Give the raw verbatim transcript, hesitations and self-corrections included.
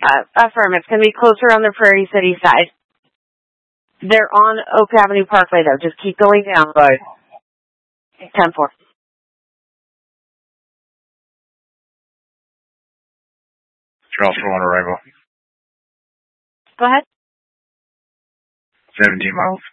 Uh, affirm. It's going to be closer on the Prairie City side. They're on Oak Avenue Parkway, though. Just keep going down. Bye. ten four. Charles for one arrival. Go ahead. seventeen miles.